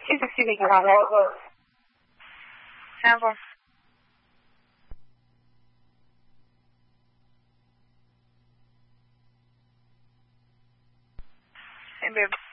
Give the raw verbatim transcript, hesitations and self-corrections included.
这个心里干啥呢？我三分。哎，别。